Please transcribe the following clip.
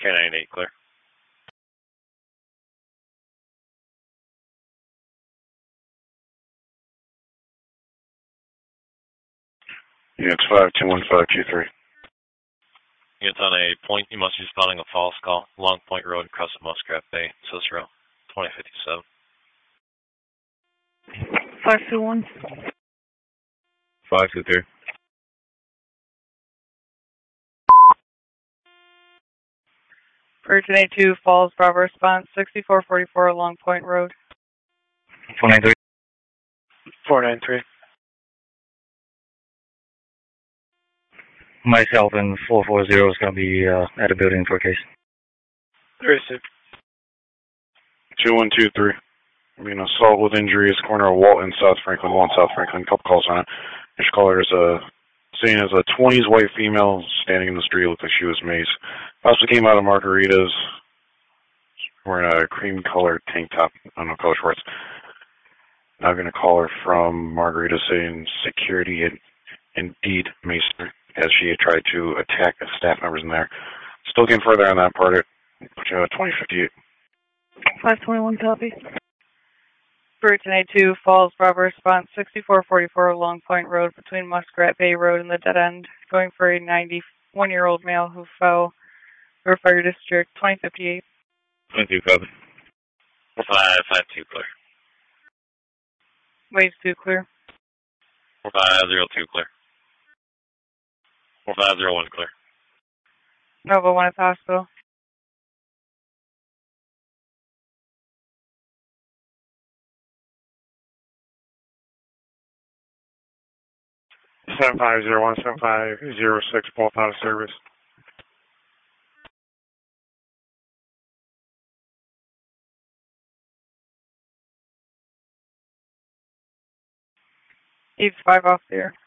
K98 clear. Units 521523. Units on a point, you must be responding a false call. Long Point Road, Crescent Muskrat Bay, Cicero, 2057. 521. 523. Virgin A2 Falls, Bravo response, 6444 Long Point Road. 493. 493. Myself and 440 is going to be at a building for a case. 36. 2123. Assault with injuries, corner of Walton, South Franklin, 1 South Franklin. Couple calls on it. This caller is seen as a 20s white female standing in the street. Looked like she was Mace. Also came out of Margaritas, wearing a cream colored tank top. I don't know, color shorts. Now I'm going to call her from Margaritas saying security and indeed Mace, as she had tried to attack the staff members in there. Still getting further on that part. Put you at 2058. 521 copy. Virgin A2 Falls, Bravo response, 6444 Long Point Road between Muskrat Bay Road and the dead end. Going for a 91-year-old male who fell. River Fire District, 2058. 22 copy. 552 clear. Waves 2 clear. 4502 clear. 4501 clear. Nova 1 at the hospital. Seven 7501, 7506, both out of service. Eves 5 off the air.